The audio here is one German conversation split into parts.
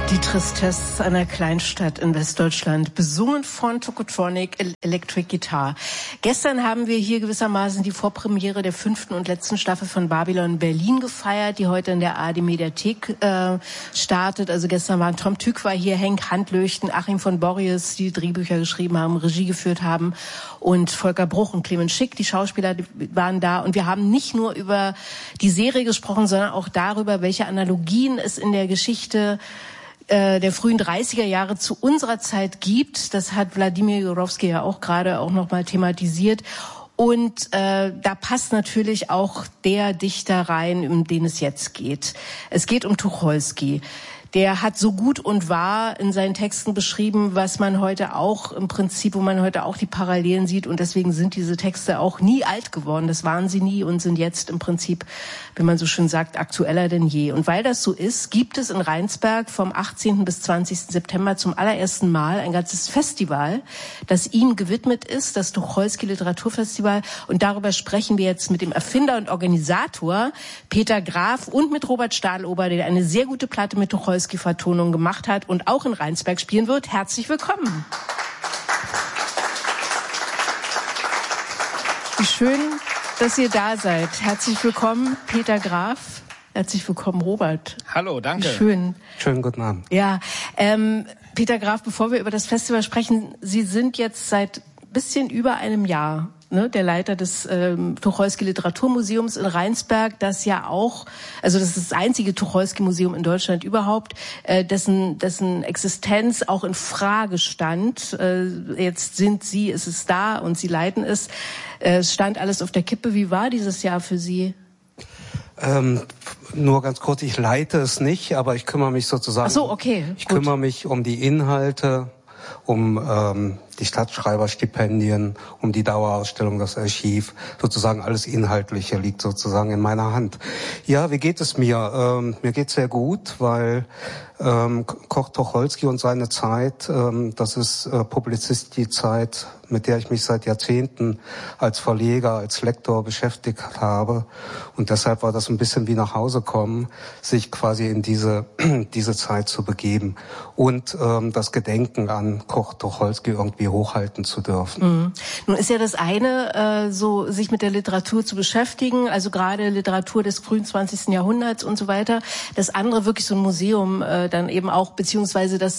Die Tristesse einer Kleinstadt in Westdeutschland, besungen von Tokotronic Electric Guitar. Gestern haben wir hier gewissermaßen die Vorpremiere der 5. und letzten Staffel von Babylon Berlin gefeiert, die heute in der ARD-Mediathek startet. Also gestern waren Tom Tück war hier, Henk Handlöchten, Achim von Borries, die Drehbücher geschrieben haben, Regie geführt haben, und Volker Bruch und Clemens Schick, die Schauspieler, die waren da. Und wir haben nicht nur über die Serie gesprochen, sondern auch darüber, welche Analogien es in der Geschichte der frühen 30er Jahre zu unserer Zeit gibt. Das hat Wladimir Jurowski ja auch gerade auch nochmal thematisiert. Und da passt natürlich auch der Dichter rein, um den es jetzt geht. Es geht um Tucholsky. Der hat so gut und wahr in seinen Texten beschrieben, was man heute auch im Prinzip, wo man heute auch die Parallelen sieht. Und deswegen sind diese Texte auch nie alt geworden. Das waren sie nie und sind jetzt im Prinzip, wie man so schön sagt, aktueller denn je. Und weil das so ist, gibt es in Rheinsberg vom 18. bis 20. September zum allerersten Mal ein ganzes Festival, das ihm gewidmet ist, das Tucholsky Literaturfestival. Und darüber sprechen wir jetzt mit dem Erfinder und Organisator Peter Graf und mit Robert Stahlober, der eine sehr gute Platte mit Tucholsky-Vertonung gemacht hat und auch in Rheinsberg spielen wird. Herzlich willkommen. Wie schön, dass ihr da seid. Herzlich willkommen, Peter Graf. Herzlich willkommen, Robert. Hallo, danke. Schön. Schönen guten Abend. Ja, Peter Graf, bevor wir über das Festival sprechen, Sie sind jetzt seit bisschen über einem Jahr der Leiter des Tucholsky Literaturmuseums in Rheinsberg, das ja auch, also das ist das einzige Tucholsky-Museum in Deutschland überhaupt, dessen Existenz auch in Frage stand. Jetzt ist es da und Sie leiten es. Es stand alles auf der Kippe. Wie war dieses Jahr für Sie? Nur ganz kurz, ich leite es nicht, aber ich kümmere mich sozusagen. Ach so, okay. Ich kümmere mich um die Inhalte, um die Stadtschreiberstipendien, um die Dauerausstellung, das Archiv, sozusagen alles Inhaltliche liegt sozusagen in meiner Hand. Ja, wie geht es mir? Mir geht's sehr gut, weil Koch Tucholsky und seine Zeit, das ist Publizistik-Zeit, mit der ich mich seit Jahrzehnten als Verleger, als Lektor beschäftigt habe. Und deshalb war das ein bisschen wie nach Hause kommen, sich quasi in diese Zeit zu begeben und das Gedenken an Koch Tucholsky irgendwie hochhalten zu dürfen. Mhm. Nun ist ja das eine, so sich mit der Literatur zu beschäftigen, also gerade Literatur des frühen 20. Jahrhunderts und so weiter. Das andere wirklich so ein Museum dann eben auch, beziehungsweise das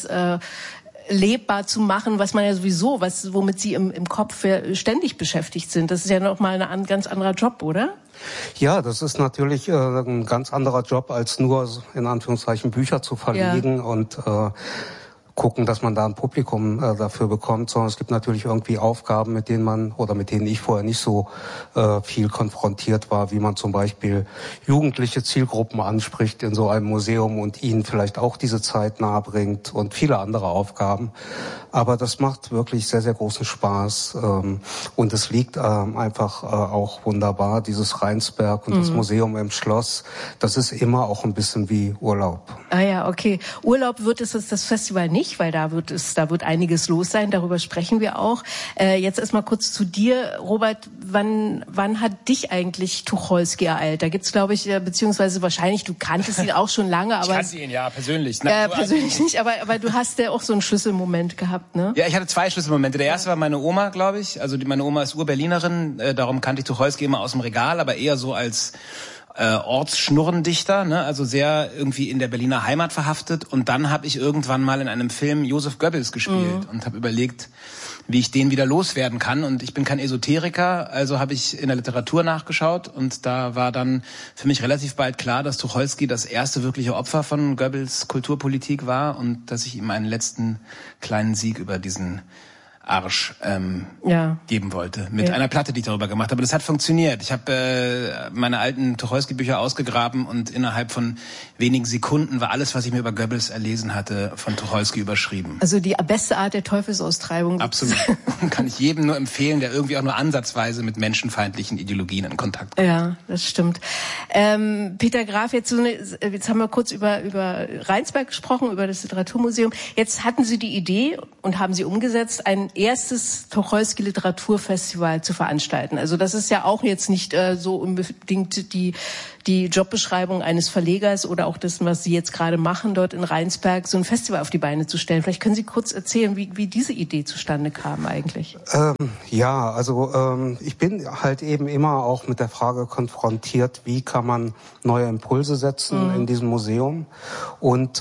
lebbar zu machen, was man ja sowieso, womit Sie im Kopf ständig beschäftigt sind. Das ist ja nochmal ein ganz anderer Job, oder? Ja, das ist natürlich ein ganz anderer Job, als nur in Anführungszeichen Bücher zu verlegen und gucken, dass man da ein Publikum dafür bekommt, sondern es gibt natürlich irgendwie Aufgaben, mit denen ich vorher nicht so viel konfrontiert war, wie man zum Beispiel jugendliche Zielgruppen anspricht in so einem Museum und ihnen vielleicht auch diese Zeit nahebringt und viele andere Aufgaben. Aber das macht wirklich sehr, sehr großen Spaß und es liegt einfach auch wunderbar, dieses Rheinsberg und das Museum im Schloss. Das ist immer auch ein bisschen wie Urlaub. Ah ja, okay. Urlaub wird es das Festival nicht, weil da wird einiges los sein, darüber sprechen wir auch. Jetzt erstmal kurz zu dir, Robert, wann hat dich eigentlich Tucholsky ereilt? Da gibt's, glaube ich, beziehungsweise wahrscheinlich, du kanntest ihn auch schon lange, aber... Ich kannte ihn, ja, persönlich. Persönlich nicht, aber du hast ja auch so einen Schlüsselmoment gehabt, ne? Ja, ich hatte 2 Schlüsselmomente. Der erste war meine Oma, glaube ich. Also meine Oma ist Ur-Berlinerin, darum kannte ich Tucholsky immer aus dem Regal, aber eher so als Ortsschnurrendichter, ne? Also sehr irgendwie in der Berliner Heimat verhaftet. Und dann habe ich irgendwann mal in einem Film Joseph Goebbels gespielt und habe überlegt, wie ich den wieder loswerden kann. Und ich bin kein Esoteriker, also habe ich in der Literatur nachgeschaut. Und da war dann für mich relativ bald klar, dass Tucholsky das erste wirkliche Opfer von Goebbels Kulturpolitik war und dass ich ihm einen letzten kleinen Sieg über diesen Arsch geben wollte. Mit einer Platte, die ich darüber gemacht habe. Das hat funktioniert. Ich habe meine alten Tucholsky-Bücher ausgegraben und innerhalb von wenigen Sekunden war alles, was ich mir über Goebbels erlesen hatte, von Tucholsky überschrieben. Also die beste Art der Teufelsaustreibung. Absolut. Kann ich jedem nur empfehlen, der irgendwie auch nur ansatzweise mit menschenfeindlichen Ideologien in Kontakt kommt. Ja, das stimmt. Peter Graf, jetzt haben wir kurz über Rheinsberg gesprochen, über das Literaturmuseum. Jetzt hatten Sie die Idee und haben sie umgesetzt, ein erstes Tucholsky Literaturfestival zu veranstalten. Also das ist ja auch jetzt nicht so unbedingt die Jobbeschreibung eines Verlegers oder auch dessen, was Sie jetzt gerade machen, dort in Rheinsberg so ein Festival auf die Beine zu stellen. Vielleicht können Sie kurz erzählen, wie diese Idee zustande kam eigentlich. Ich bin halt eben immer auch mit der Frage konfrontiert, wie kann man neue Impulse setzen in diesem Museum und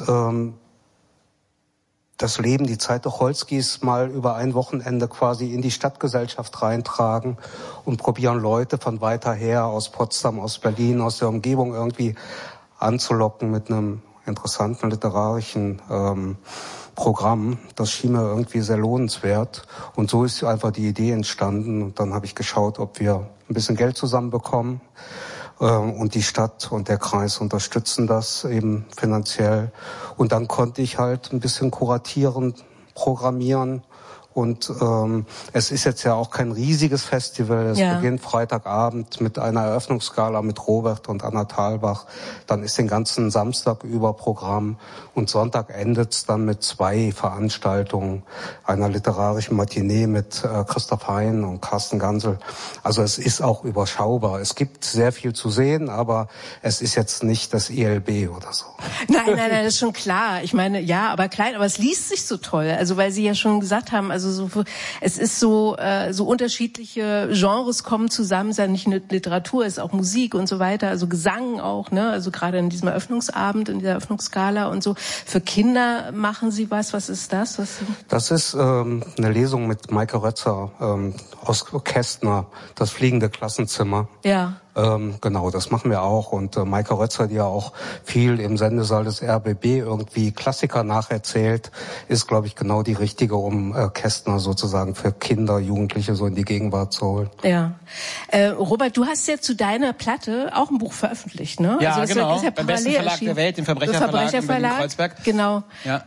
das Leben, die Zeit Tucholskys mal über ein Wochenende quasi in die Stadtgesellschaft reintragen und probieren, Leute von weiter her, aus Potsdam, aus Berlin, aus der Umgebung irgendwie anzulocken mit einem interessanten literarischen Programm. Das schien mir irgendwie sehr lohnenswert. Und so ist einfach die Idee entstanden. Und dann habe ich geschaut, ob wir ein bisschen Geld zusammenbekommen. Und die Stadt und der Kreis unterstützen das eben finanziell. Und dann konnte ich halt ein bisschen kuratieren, programmieren. Und es ist jetzt ja auch kein riesiges Festival. Es beginnt Freitagabend mit einer Eröffnungsgala mit Robert und Anna Thalbach. Dann ist den ganzen Samstag über Programm. Und Sonntag endet es dann mit 2 Veranstaltungen. Einer literarischen Matinee mit Christoph Hein und Carsten Gansel. Also es ist auch überschaubar. Es gibt sehr viel zu sehen, aber es ist jetzt nicht das ILB oder so. Nein, das ist schon klar. Ich meine, ja, aber klein, aber es liest sich so toll. Also weil Sie ja schon gesagt haben, also es ist so unterschiedliche Genres kommen zusammen, es ist ja nicht nur Literatur, es ist auch Musik und so weiter, also Gesang auch, ne, also gerade in diesem Eröffnungsabend, in dieser Eröffnungsgala und so. Für Kinder machen Sie was ist das? Das ist eine Lesung mit Maike Rötzer aus Kästner, das fliegende Klassenzimmer. Ja. Genau, das machen wir auch. Und Maike Rötzer, die ja auch viel im Sendesaal des RBB irgendwie Klassiker nacherzählt, ist, glaube ich, genau die richtige, um Kästner sozusagen für Kinder, Jugendliche so in die Gegenwart zu holen. Ja. Robert, du hast ja zu deiner Platte auch ein Buch veröffentlicht, ne? Ja, also genau. Ist ja Beim besten Verlag der Welt, den Verbrecherverlag in Berlin-Kreuzberg. Genau. Ja.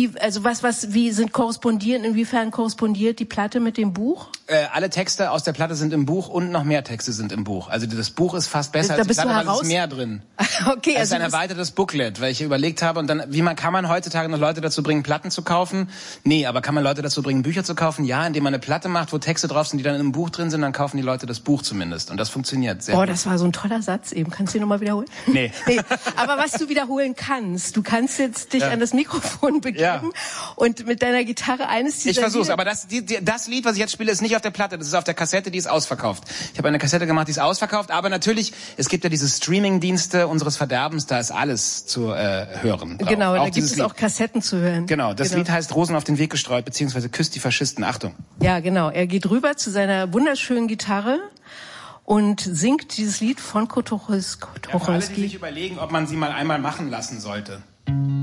Inwiefern korrespondiert die Platte mit dem Buch? Alle Texte aus der Platte sind im Buch und noch mehr Texte sind im Buch. Also das Buch ist fast besser als die Platte, weil es ist mehr drin. Okay, es ist ein erweitertes Booklet, weil ich überlegt habe, und dann, kann man heutzutage noch Leute dazu bringen, Platten zu kaufen? Nee, aber kann man Leute dazu bringen, Bücher zu kaufen? Ja, indem man eine Platte macht, wo Texte drauf sind, die dann im Buch drin sind, dann kaufen die Leute das Buch zumindest. Und das funktioniert sehr gut. Das war so ein toller Satz eben. Kannst du ihn nochmal wiederholen? Nee. Aber was du wiederholen kannst, du kannst jetzt dich an das Mikrofon begeben und mit deiner Gitarre eines dieser Ich versuch's, aber das Lied, was ich jetzt spiele, ist nicht auf der Platte, das ist auf der Kassette, die ist ausverkauft. Ich habe eine Kassette gemacht, die ist ausverkauft, aber natürlich, es gibt ja diese Streaming-Dienste unseres Verderbens, da ist alles zu hören drauf. Genau, da gibt es auch Kassetten zu hören. Genau, das Lied heißt Rosen auf den Weg gestreut, beziehungsweise Küsst die Faschisten. Achtung. Ja, genau, er geht rüber zu seiner wunderschönen Gitarre und singt dieses Lied von Tucholsky. Ja, für alle, die sich überlegen, ob man sie mal einmal machen lassen sollte.